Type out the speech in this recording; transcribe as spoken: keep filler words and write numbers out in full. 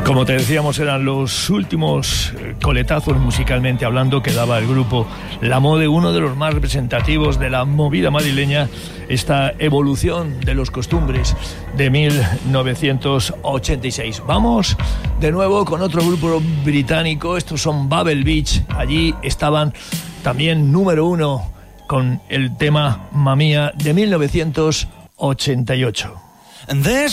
Como te decíamos, eran los últimos coletazos musicalmente hablando que daba el grupo La Mode, uno de los más representativos de la movida madrileña, esta evolución de los costumbres de mil novecientos ochenta y seis. Vamos de nuevo con otro grupo británico, estos son Babel Beach. Allí estaban también número uno con el tema Mamma Mia de mil novecientos ochenta y ocho. And there's